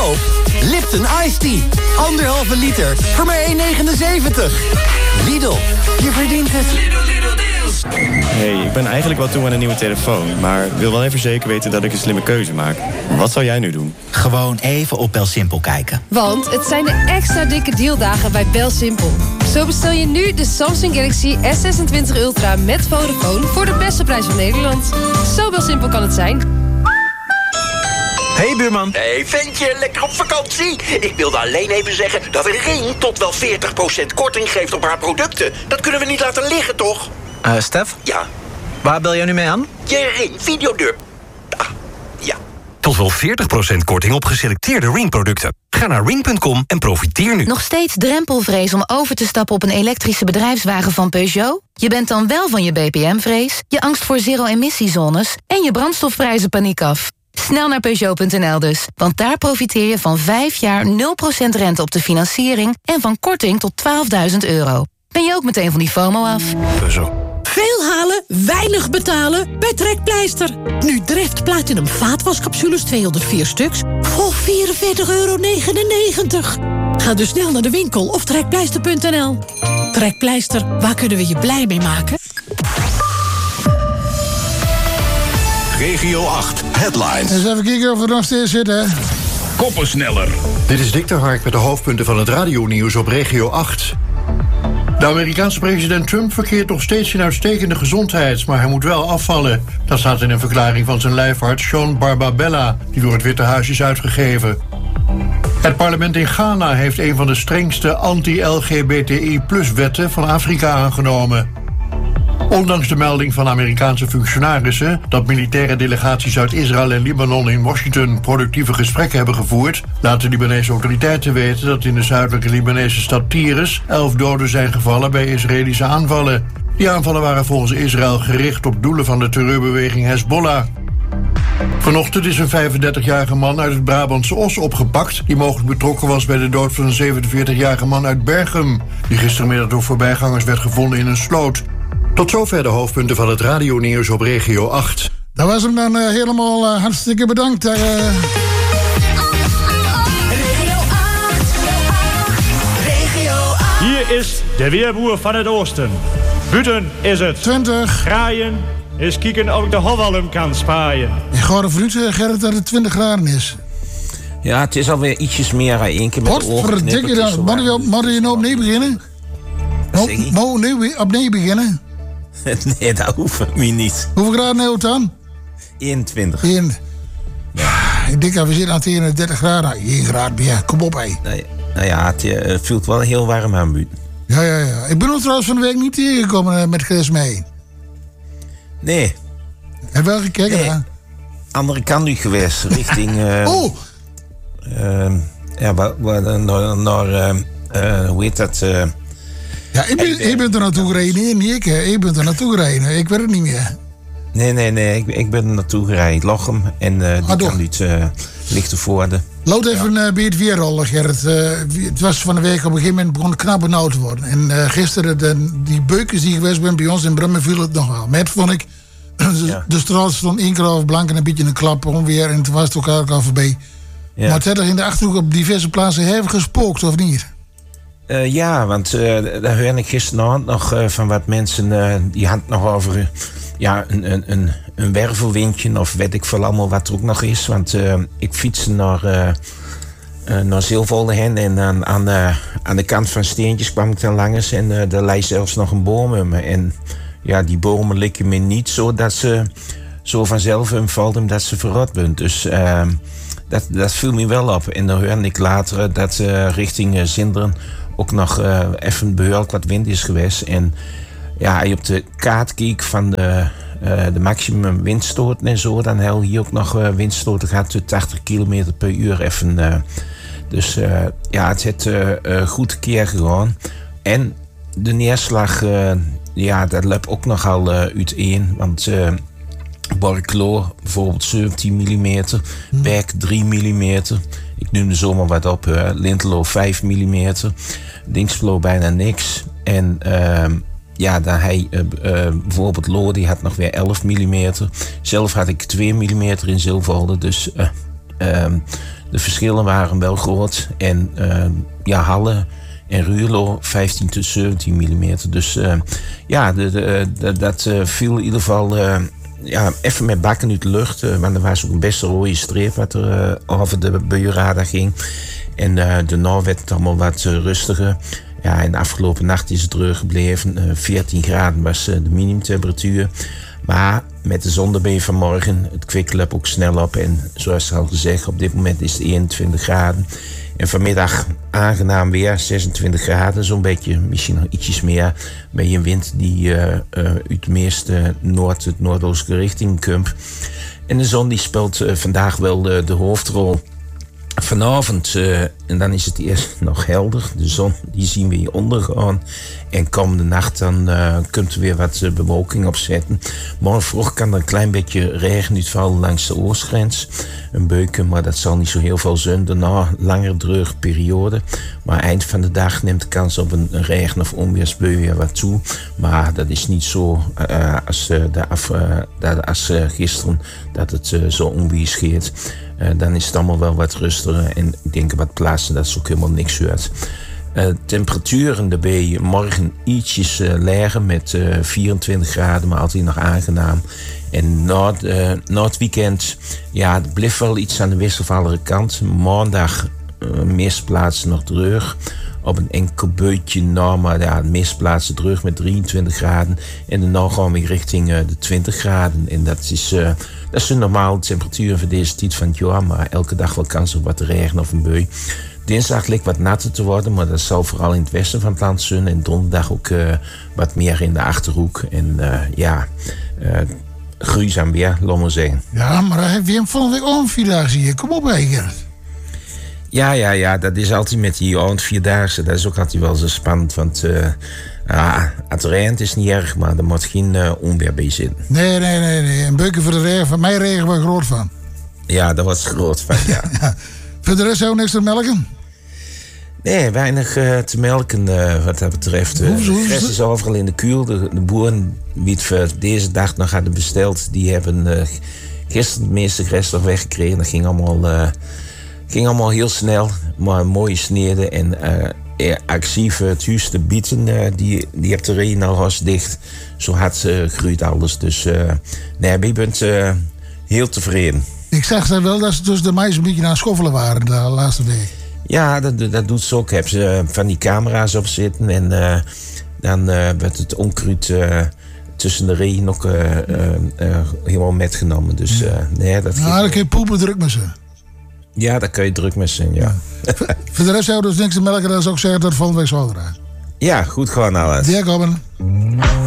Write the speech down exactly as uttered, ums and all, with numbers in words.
goedkoop? Lipton Iced Tea. Anderhalve liter voor maar één negenenzeventig. Lidl, je verdient het. Lidl, Lidl deals. Hey, ik ben eigenlijk wel toe aan een nieuwe telefoon, maar wil wel even zeker weten dat ik een slimme keuze maak. Wat zou jij nu doen? Gewoon even op BelSimpel kijken. Want het zijn de extra dikke dealdagen bij BelSimpel. Zo bestel je nu de Samsung Galaxy S zesentwintig Ultra met Vodafone voor de beste prijs van Nederland. Zo simpel kan het zijn. Hey buurman. Hey ventje, lekker op vakantie? Ik wilde alleen even zeggen dat Ring tot wel veertig procent korting geeft op haar producten. Dat kunnen we niet laten liggen, toch? Uh, Stef? Ja? Waar bel jij nu mee aan? Je Ring videodeur. Ah, ja. Tot wel veertig procent korting op geselecteerde Ring-producten. Ga naar ring punt com en profiteer nu. Nog steeds drempelvrees om over te stappen op een elektrische bedrijfswagen van Peugeot? Je bent dan wel van je B P M-vrees, je angst voor zero-emissiezones en je brandstofprijzen paniek af. Snel naar Peugeot punt n l dus, want daar profiteer je van vijf jaar nul procent rente op de financiering en van korting tot twaalfduizend euro. Ben je ook meteen van die FOMO af? Peugeot. Veel halen, weinig betalen bij Trekpleister. Nu Dreft Platinum vaatwascapsules tweehonderdvier stuks voor vierenveertig euro negenennegentig. Ga dus snel naar de winkel of trekpleister punt n l. Trekpleister, waar kunnen we je blij mee maken? Regio acht, headlines. Eens even kijken of we er nog steeds zitten. Koppensneller. Dit is Dick ter Hark met de hoofdpunten van het radionieuws op Regio acht. De Amerikaanse president Trump verkeert nog steeds in uitstekende gezondheid, maar hij moet wel afvallen. Dat staat in een verklaring van zijn lijfarts Sean Barbabella, die door het Witte Huis is uitgegeven. Het parlement in Ghana heeft een van de strengste anti-L G B T I plus wetten van Afrika aangenomen. Ondanks de melding van Amerikaanse functionarissen dat militaire delegaties uit Israël en Libanon in Washington productieve gesprekken hebben gevoerd, laten Libanese autoriteiten weten dat in de zuidelijke Libanese stad Tyres elf doden zijn gevallen bij Israëlische aanvallen. Die aanvallen waren volgens Israël gericht op doelen van de terreurbeweging Hezbollah. Vanochtend is een vijfendertigjarige man uit het Brabantse Os opgepakt, die mogelijk betrokken was bij de dood van een zevenenveertigjarige man uit Berchem, die gistermiddag door voorbijgangers werd gevonden in een sloot. Tot zover de hoofdpunten van het radionieuws op Regio acht. Dat was hem dan uh, helemaal uh, hartstikke bedankt. Uh... Regio acht, Regio acht. Hier is de weerboer van het oosten. Buiten is het twintig. Graaien is kieken of ik de Hofwalm kan spaaien. Ik ga ervan uit, Gerrit, dat het twintig graden is. Ja, het is alweer ietsjes meer. Eén keer met Wat de ogen verdikke dan? Moet je, moet je nou opnieuw beginnen? Moet je opnieuw beginnen? Nee, dat hoeft me niet. Hoeveel graden heeft het dan? eenentwintig. Eén. Ja, ik denk dat we zitten aan eenendertig graden. één graad meer, kom op hé. Nou, nou ja, het uh, voelt wel heel warm aan buiten. Ja, ja, ja. Ik ben er trouwens van de week niet tegengekomen uh, met Chris mee. Nee. Heb je wel gekeken? Nee. Andere kant nu geweest, richting... Uh, oh! Uh, ja, waar, waar, naar... naar uh, uh, hoe heet dat... Uh, Ja, ik ben, ik ben er naartoe gereden. Nee, niet ik. Ik ben er naartoe gereden. Ik weet het niet meer. Nee, nee, nee. Ik, ik ben er naartoe gereden. Lochem. En uh, die ah, kan niet uh, Lichtenvoorde. Lood even ja. uh, bij het weerrollen, Gerrit. Uh, het was van de week op een gegeven moment begon het knap benauwd te worden. En uh, gisteren, de, die beukens die geweest ben bij ons in Brummen, viel het nog wel. Met vond ik, ja. de straat stond één keer over blank en een beetje een klap onweer. En toen was het ook al voorbij. Ja. Maar het had er in de Achterhoek op diverse plaatsen hevig gespookt, of niet? Uh, ja, want uh, daar hoorde ik gisteravond nog uh, van wat mensen... Uh, die hadden nog over uh, ja, een, een, een, een wervelwindje of weet ik veel allemaal wat er ook nog is. Want uh, ik fietste naar, uh, uh, naar Zilvolde heen en aan, aan, uh, aan de kant van Steentjes kwam ik dan langs. En uh, er lijst zelfs nog een boom in me. En ja, die bomen likken me niet zo dat ze zo vanzelf invallen dat ze verrot zijn. Dus... Uh, Dat, dat viel me wel op. En dan hoorde ik later dat uh, richting uh, Zinderen ook nog uh, even behoorlijk wat wind is geweest. En ja, als je op de kaart keek van de, uh, de maximum windstoten en zo, dan heb je hier ook nog uh, windstoten gehad tot tachtig kilometer per uur. Even, uh, dus uh, ja, het heeft uh, uh, goed keer gegaan. En de neerslag, uh, ja, dat loopt ook nogal uh, uiteen. Want... Uh, Borklo bijvoorbeeld zeventien millimeter, Berk drie millimeter. Ik noem er zomaar wat op. Uh, Lintelo vijf millimeter. Dingselo bijna niks. En uh, ja, dan hij uh, uh, bijvoorbeeld Lodi had nog weer elf millimeter. Zelf had ik twee millimeter in Zilvolde. Dus uh, uh, de verschillen waren wel groot. En uh, ja, Halle en Ruurlo vijftien tot zeventien millimeter. Dus uh, ja, de, de, de, dat uh, viel in ieder geval uh, ja, even met bakken uit de lucht. Uh, want er was ook een best rode streep wat er uh, over de buienradar ging. En uh, daarna werd het allemaal wat uh, rustiger. Ja, en de afgelopen nacht is het teruggebleven. Uh, veertien graden was uh, de minimumtemperatuur. Maar met de zon erbij vanmorgen, het kwik ook snel op. En zoals al gezegd, op dit moment is het eenentwintig graden. En vanmiddag aangenaam weer, zesentwintig graden. Zo'n beetje, misschien nog ietsjes meer. Met een wind die uh, uh, uit de meeste noord- het noordoostelijke richting komt. En de zon die speelt uh, vandaag wel de, de hoofdrol. Vanavond, uh, en dan is het eerst nog helder. De zon die zien we hier ondergaan. En komende nacht dan uh, kunt er weer wat uh, bewolking opzetten. Morgen vroeg kan er een klein beetje regen uitvallen langs de oostgrens. Een beuken, maar dat zal niet zo heel veel zijn. Daarna langer droge periode. Maar eind van de dag neemt de kans op een, een regen- of onweersbui weer wat toe. Maar dat is niet zo uh, als, uh, de af, uh, dat, als uh, gisteren dat het uh, zo onweers geeft. Uh, dan is het allemaal wel wat rustiger. En ik denk wat plaatsen dat ze ook helemaal niks uit. Uh, temperaturen daarbij morgen ietsjes uh, lager met uh, vierentwintig graden, maar altijd nog aangenaam. En na, uh, na het weekend, ja, het blijft wel iets aan de wisselvallige kant. Maandag uh, meeste plaatsen nog terug. Op een enkel beutje na, maar ja, de meeste plaatsen terug met drieëntwintig graden. En daarna gaan we richting uh, de twintig graden. En dat is, uh, dat is een normale temperatuur voor deze tijd van het jaar. Maar elke dag wel kans op wat regen of een bui. Dinsdag lijkt wat natter te worden, maar dat zal vooral in het westen van het land zijn. En donderdag ook uh, wat meer in de Achterhoek. En uh, ja, uh, gruwzaam weer, laat maar zeggen. Ja, maar dan heb je hem volgende week ook een vierdaagse hier. Kom op, hè, Gerrit. Ja, ja, ja, dat is altijd met die oud vierdaagse. Dat is ook altijd wel zo spannend, want uh, ah, het regent is niet erg, maar er moet geen uh, onweer bij zitten. Nee, nee, nee, nee. Een beuken voor de regen, van mij regen we groot van. Ja, daar was groot van, ja. Ja. Voor de rest zou niks te melken? Nee, weinig uh, te melken uh, wat dat betreft. Uh, de rest is overal in de kuil. De, de boeren die het voor deze dag nog hadden besteld, die hebben uh, gisteren het meeste rest nog weggekregen. Dat ging allemaal, uh, ging allemaal heel snel, maar mooie sneden en uh, actief het juiste bieten. Uh, die, die hebt de regen al haast dicht. Zo hard uh, groeit alles. Dus uh, nee, je bent uh, heel tevreden. Ik zag ze wel dat ze tussen de meisjes een beetje aan het schoffelen waren de laatste week. Ja, dat, dat doet ze ook. Hebben ze van die camera's op zitten. En uh, dan uh, werd het onkruid uh, tussen de regen ook uh, uh, uh, helemaal metgenomen. Dus uh, nee, dat nou, dan kun je poepen druk met ze. Ja, daar kun je druk met zijn, ja. ja. Voor de rest zou je dus niks te melken. Dan zou ik zeggen dat het volgende week zal draaien. Ja, goed gewoon alles. Ja, komen.